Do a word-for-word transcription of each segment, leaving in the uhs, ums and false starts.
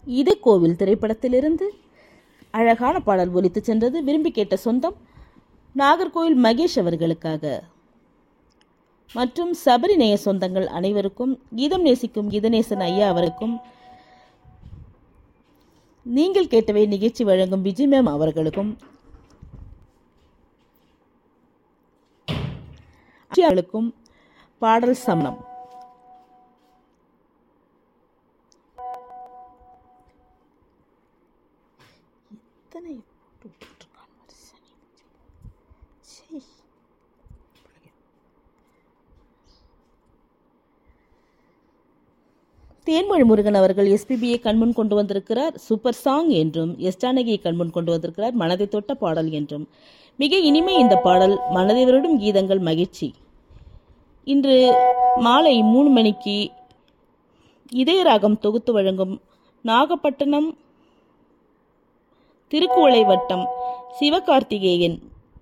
இதே கோவில் திரைப்படத்திலிருந்து அழகான பாடல் ஒலித்து சென்றது. விரும்பி கேட்ட சொந்தம் நாகர்கோவில் மகேஷ் அவர்களுக்காக மற்றும் சபரி நேய சொந்தங்கள் அனைவருக்கும், கீதம் நேசிக்கும் கீதநேசன் ஐயா அவருக்கும், நீங்கள் கேட்டவை நிகழ்ச்சி வழங்கும் விஜய் மேம் அவர்களுக்கும் அவர்களுக்கும் பாடல் சமணம். தேன்மொழி முருகன் அவர்கள் எஸ்பிபியை கண்முன் கொண்டு வந்திருக்கிறார் சூப்பர் சாங் என்றும், எஸ் ஜானகியை கண்முன் கொண்டு வந்திருக்கிறார் மனதை தொட்ட பாடல் என்றும். மிக இனிமை இந்த பாடல், மனதை வருடும் கீதங்கள் மகிழ்ச்சி. இன்று மாலை மூணு மணிக்கு இதயராகம் தொகுத்து வழங்கும் நாகப்பட்டினம் திருக்குவளை வட்டம் சிவகார்த்திகேயன்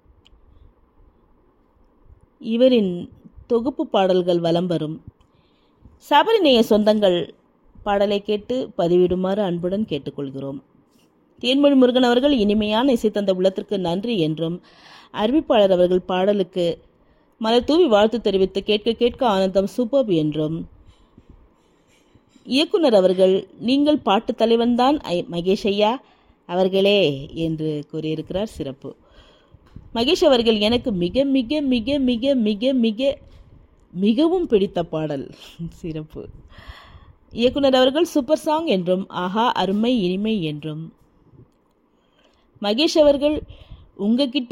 இவரின் தொகுப்பு பாடல்கள் வலம் வரும். சபரி நேய சொந்தங்கள் பாடலை கேட்டு பதிவிடுமாறு அன்புடன் கேட்டுக்கொள்கிறோம். தேன்மொழி முருகன் அவர்கள் இனிமையான இசை தந்த உள்ளத்திற்கு நன்றி என்றும், அறிவிப்பாளர் அவர்கள் பாடலுக்கு மலர் தூவி வாழ்த்து தெரிவித்து கேட்க கேட்க ஆனந்தம் சூப்பர் என்றும், இயக்குனர் அவர்கள் நீங்கள் பாட்டு தலைவன்தான் மகேஷ் ஐயா அவர்களே என்று கூறியிருக்கிறார். சிறப்பு. மகேஷ் அவர்கள் எனக்கு மிக மிக மிக மிக மிக மிக மிகவும் பிடித்த பாடல். சிறப்பு. இயக்குனர் அவர்கள் சூப்பர் சாங் என்றும், ஆஹா அருமை இனிமை என்றும். மகேஷ் அவர்கள் உங்ககிட்ட